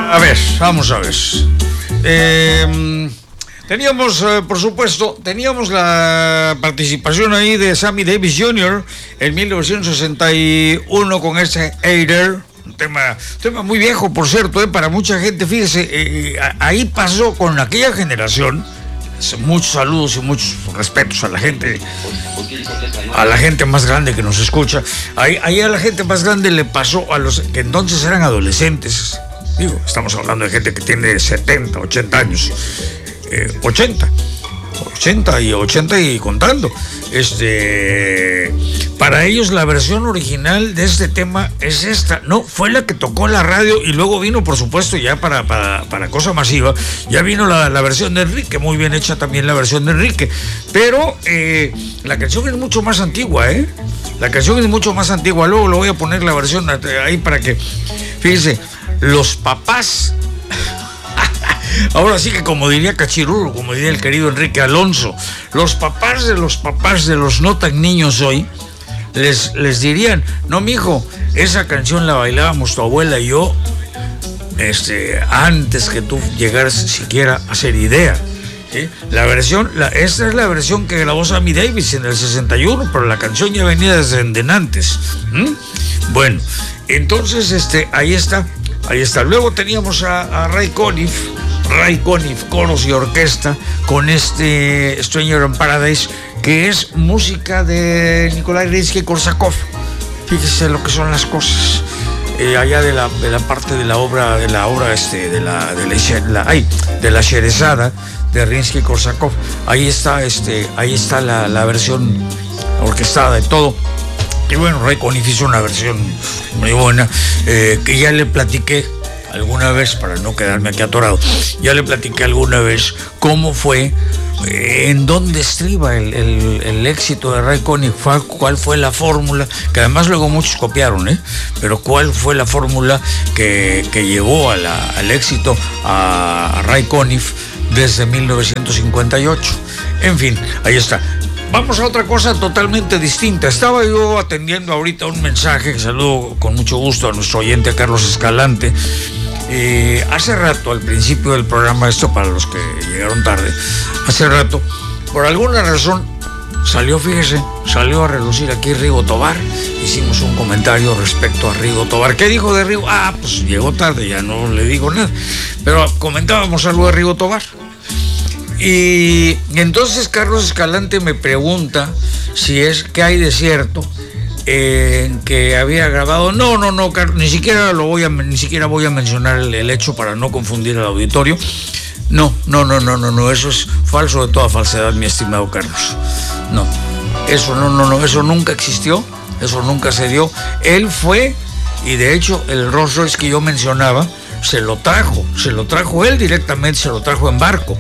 A ver, vamos a ver. Teníamos, por supuesto, teníamos la participación ahí de Sammy Davis Jr. en 1961 con ese Hater, un tema muy viejo, por cierto, para mucha gente. Fíjese, ahí pasó con aquella generación. Muchos saludos y muchos respetos a la gente más grande que nos escucha. Ahí a la gente más grande le pasó a los que entonces eran adolescentes. Digo, estamos hablando de gente que tiene 70, 80 años. 80 y contando. Para ellos la versión original de este tema es esta, ¿no? Fue la que tocó la radio y luego vino, por supuesto, ya para cosa masiva, ya vino la versión de Enrique, muy bien hecha también la versión de Enrique. Pero la canción es mucho más antigua, La canción es mucho más antigua. Luego le voy a poner la versión ahí para que, fíjense, los papás. Ahora sí que, como diría Cachirulo, como diría el querido Enrique Alonso, los papás de los no tan niños hoy les dirían: no, mijo, esa canción la bailábamos tu abuela y yo antes que tú llegaras siquiera a ser idea. ¿Sí? Esta es la versión que grabó Sammy Davis en el 61, pero la canción ya venía desde antes. Bueno, entonces ahí está. Luego teníamos a Ray Conniff, coros y orquesta, con Stranger in Paradise, que es música de Nikolai Rimsky-Korsakov. Fíjese lo que son las cosas. Allá de la parte de la obra de la Sherezada de Rimsky-Korsakov. Ahí está la versión orquestada y todo. Y bueno, Ray Conniff hizo una versión muy buena, que ya le platiqué alguna vez, para no quedarme aquí atorado, ya le platiqué alguna vez cómo fue, en dónde estriba el éxito de Ray Conniff, cuál fue la fórmula, que además luego muchos copiaron, pero cuál fue la fórmula que llevó al éxito a Ray Conniff desde 1958. En fin, ahí está. Vamos a otra cosa totalmente distinta. Estaba yo atendiendo ahorita un mensaje, que saludo con mucho gusto a nuestro oyente Carlos Escalante. Hace rato, al principio del programa, esto para los que llegaron tarde, hace rato, por alguna razón, salió a relucir aquí Rigo Tobar. Hicimos un comentario respecto a Rigo Tobar. ¿Qué dijo de Rigo? Pues llegó tarde, ya no le digo nada. Pero comentábamos algo de Rigo Tobar. Y entonces Carlos Escalante me pregunta si es que hay de cierto que había grabado. No, Carlos, ni siquiera voy a mencionar el hecho para no confundir al auditorio. No, eso es falso de toda falsedad, mi estimado Carlos. No, eso nunca existió, eso nunca se dio. Él fue, y de hecho el Rolls Royce que yo mencionaba se lo trajo él directamente, se lo trajo en barco.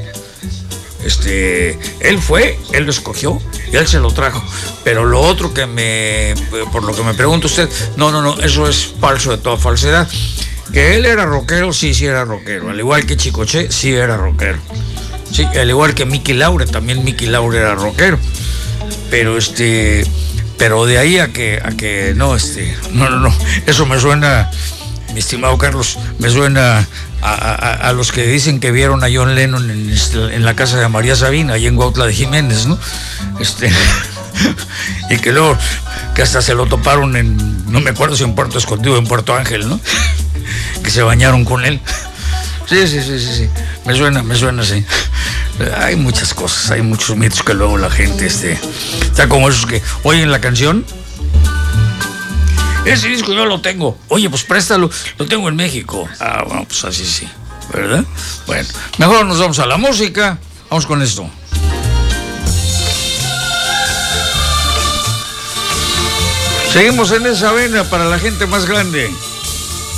Él lo escogió y él se lo trajo. Pero lo otro por lo que me pregunta usted, no, eso es falso de toda falsedad. Que él era rockero, sí era rockero. Al igual que Chicoche, sí era rockero. Sí, al igual que Mickey Laure, también Mickey Laure era rockero. Pero de ahí a que no, eso me suena, mi estimado Carlos, me suena a los que dicen que vieron a John Lennon en la casa de María Sabina, ahí en Cuautla de Jiménez, ¿no? Y que luego, que hasta se lo toparon no me acuerdo si en Puerto Escondido o en Puerto Ángel, ¿no? Que se bañaron con él. Sí, me suena así. Hay muchas cosas, hay muchos mitos que luego la gente está como esos que oyen la canción. Ese disco yo lo tengo. Oye, pues préstalo. Lo tengo en México. Bueno, pues así sí. ¿Verdad? Bueno, mejor nos vamos a la música. Vamos con esto. Seguimos en esa vena para la gente más grande.